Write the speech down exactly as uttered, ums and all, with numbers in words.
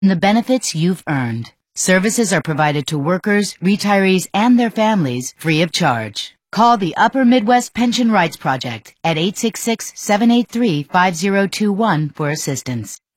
the benefits you've earned. Services are provided to workers, retirees, and their families free of charge. Call the Upper Midwest Pension Rights Project at eight six six, seven eight three, five zero two one for assistance.